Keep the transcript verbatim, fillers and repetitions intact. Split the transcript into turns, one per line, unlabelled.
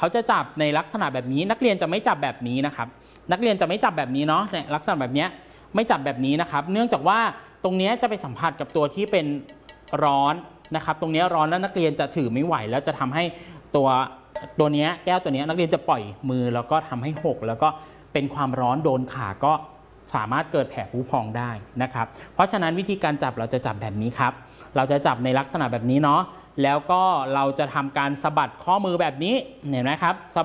เขาจะจับในลักษณะแบบนี้นักเรียนจะไม่จับแบบนี้นะครับนักเรียนจะไม่จับแบบนี้เนาะในลักษณะแบบนี้ไม่จับแบบนี้นะครับเนื่องจากว่าตรงนี้จะไปสัมผัสกับตัวที่เป็นร้อนนะครับตรงนี้ร้อนแล้วนักเรียนจะถือไม่ไหวแล้วจะทำให้ตัวตัวนี้แก้วตัวนี้นักเรียนจะปล่อยมือแล้วก็ทำให้หกแล้วก็เป็นความร้อนโดนขาก็สามารถเกิดแผลผุพองได้นะครับเพราะฉะนั้นวิธีการจับเราจะจับแบบนี้ครับเราจะจับในลักษณะแบบนี้เนาะแล้วก็เราจะทำการสะบัดข้อมือแบบนี้เห็นไหมครับ